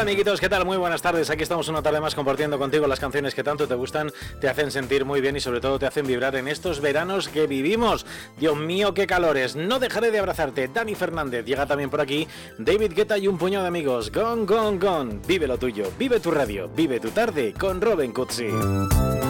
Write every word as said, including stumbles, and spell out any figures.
Hola amiguitos, ¿qué tal? Muy buenas tardes, aquí estamos una tarde más compartiendo contigo las canciones que tanto te gustan, te hacen sentir muy bien y sobre todo te hacen vibrar en estos veranos que vivimos. Dios mío, qué calores, no dejaré de abrazarte. Dani Fernández, llega también por aquí, David Guetta y un puñado de amigos. Gone, gone, gone, vive lo tuyo, vive tu radio, vive tu tarde con Robin Cutsi.